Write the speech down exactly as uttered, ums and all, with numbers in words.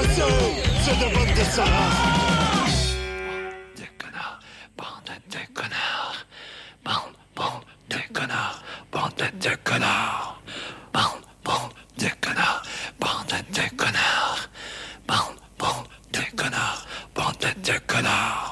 c'est, c'est de bonne descendance. Des connards, bande de connards, bande, bande de connards, bande de connards, bande, bande de connards, bande de connards, bande, bande de connards, bande de connards.